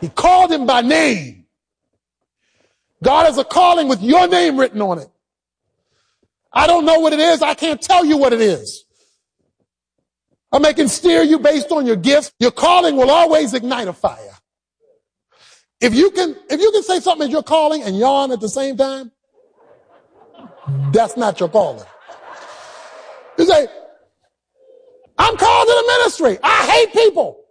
He called him by name. God has a calling with your name written on it. I don't know what it is. I can't tell you what it is. I can steer you based on your gifts. Your calling will always ignite a fire. If you can say something as your calling and yawn at the same time, that's not your calling. You say, I'm called to the ministry. I hate people.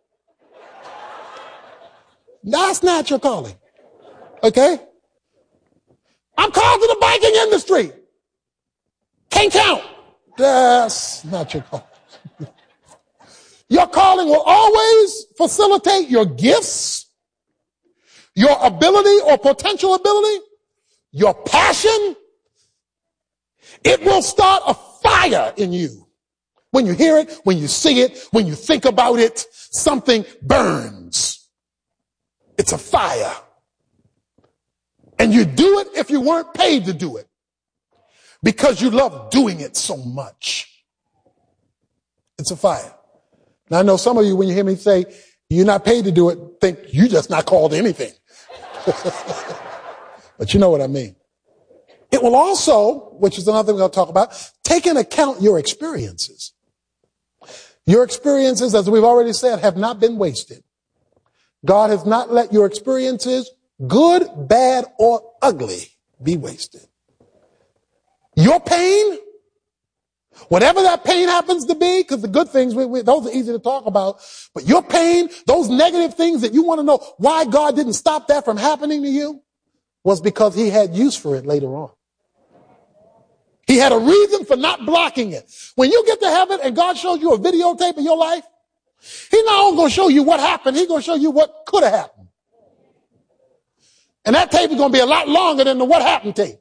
That's not your calling. Okay? I'm called to the banking industry. Can't count. That's not your calling. Your calling will always facilitate your gifts, your ability or potential ability, your passion. It will start a fire in you. When you hear it, when you see it, when you think about it, something burns. It's a fire. And you do it if you weren't paid to do it, because you love doing it so much. It's a fire. Now, I know some of you, when you hear me say you're not paid to do it, think you're just not called to anything. But you know what I mean. It will also, which is another thing we're going to talk about, take into account your experiences. Your experiences, as we've already said, have not been wasted. God has not let your experiences, good, bad, or ugly, be wasted. Your pain, whatever that pain happens to be, because the good things, those are easy to talk about, but your pain, those negative things that you want to know why God didn't stop that from happening to you, was because he had use for it later on. He had a reason for not blocking it. When you get to heaven and God shows you a videotape of your life, he's not only going to show you what happened, he's going to show you what could have happened. And that tape is going to be a lot longer than the what happened tape.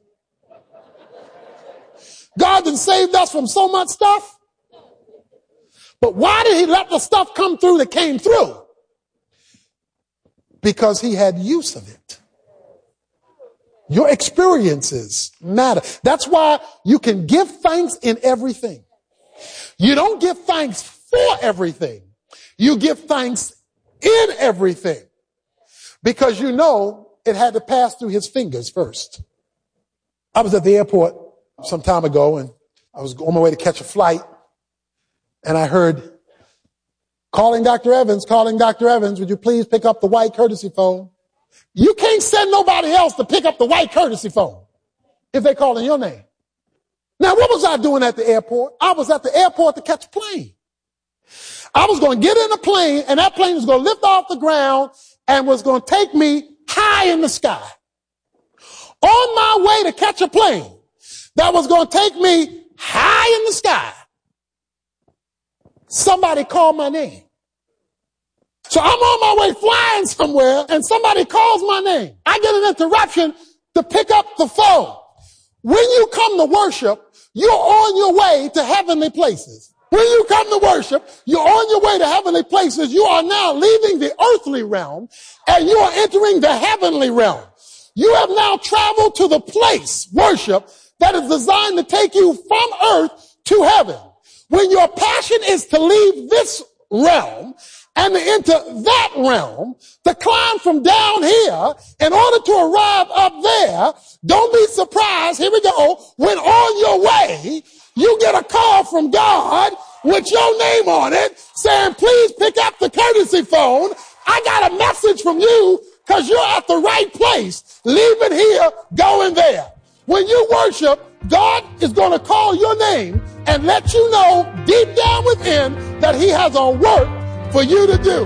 God has saved us from so much stuff. But why did he let the stuff come through that came through? Because he had use of it. Your experiences matter. That's why you can give thanks in everything. You don't give thanks for everything. You give thanks in everything. Because you know it had to pass through his fingers first. I was at the airport some time ago, and I was on my way to catch a flight, and I heard, calling Dr. Evans, would you please pick up the white courtesy phone? You can't send nobody else to pick up the white courtesy phone if they're calling your name. Now, what was I doing at the airport? I was at the airport to catch a plane. I was going to get in a plane, and that plane was going to lift off the ground and was going to take me high in the sky. On my way to catch a plane that was going to take me high in the sky, somebody called my name. So I'm on my way flying somewhere, and somebody calls my name. I get an interruption to pick up the phone. When you come to worship, you're on your way to heavenly places. When you come to worship, you're on your way to heavenly places. You are now leaving the earthly realm, and you are entering the heavenly realm. You have now traveled to the place, worship, that is designed to take you from earth to heaven. When your passion is to leave this realm and to enter that realm, to climb from down here in order to arrive up there, don't be surprised, here we go, when on your way, you get a call from God with your name on it saying, please pick up the courtesy phone. I got a message from you because you're at the right place, leaving here, going there. When you worship, God is going to call your name and let you know deep down within that he has a work for you to do.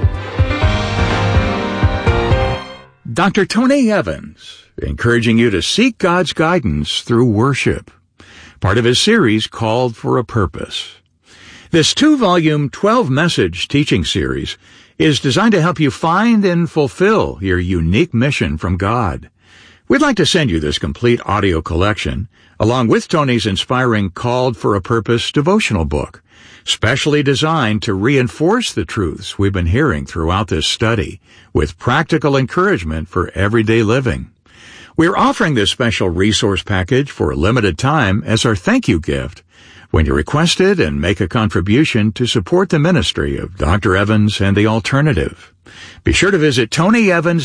Dr. Tony Evans, encouraging you to seek God's guidance through worship. Part of his series called for a purpose. This 2-volume, 12-message teaching series is designed to help you find and fulfill your unique mission from God. We'd like to send you this complete audio collection, along with Tony's inspiring Called for a Purpose devotional book, specially designed to reinforce the truths we've been hearing throughout this study, with practical encouragement for everyday living. We're offering this special resource package for a limited time as our thank you gift when you request it and make a contribution to support the ministry of Dr. Evans and the Alternative. Be sure to visit Tony Evans